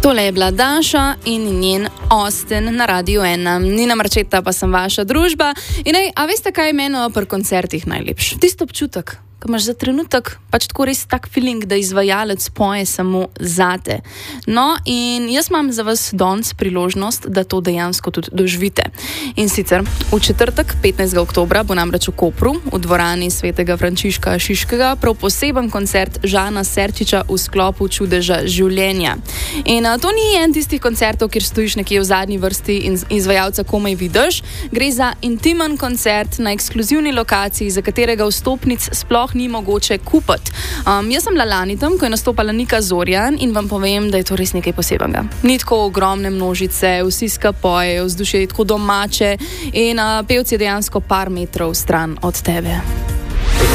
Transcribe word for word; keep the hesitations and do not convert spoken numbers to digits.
Tole je bila Daša in njen Osten na Radiu ena. Nina Marčeta pa sem vaša družba. In ej, a veste, kaj je meni pri koncertih najlepše? Tisto občutek, ko imaš za trenutek pač tako res tak feeling, da izvajalec poje samo zate. No, in jaz imam za vas danes priložnost, da to dejansko tudi doživite. In sicer v četrtek, petnajstega oktobra, bo namreč v Kopru, v dvorani svetega Frančiška Šiškega, prav poseben koncert Žana Serčiča v sklopu Čudeža življenja. In a, to ni en tistih koncertov, kjer stojiš nekje v zadnji vrsti in izvajalca komaj vidiš. Gre za intimen koncert na ekskluzivni lokaciji, za katerega vstopnic sploh ni mogoče kupiti. Um, jaz sem lani tam, ko je nastopala Nika Zorjan in vam povem, da je to res nekaj posebnega. Ni tako ogromne množice, vsi skapojejo, vzdušje je tako domače in uh, pevci je dejansko par metrov stran od tebe.